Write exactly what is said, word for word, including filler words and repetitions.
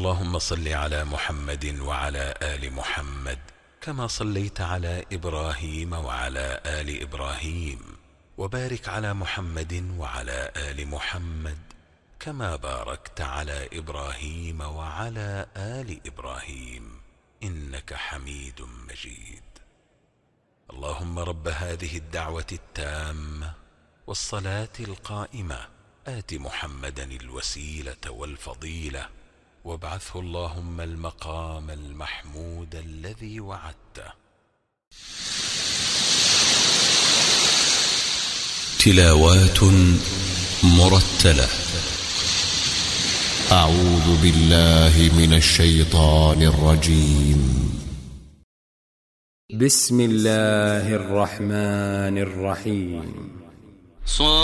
اللهم صل على محمد وعلى آل محمد كما صليت على إبراهيم وعلى آل إبراهيم، وبارك على محمد وعلى آل محمد كما باركت على إبراهيم وعلى آل إبراهيم إنك حميد مجيد. اللهم رب هذه الدعوة التامة والصلاة القائمة آت محمدا الوسيلة والفضيلة وابعثه اللهم المقام المحمود الذي وعدته. تلاوات مرتلة. أعوذ بالله من الشيطان الرجيم. بسم الله الرحمن الرحيم.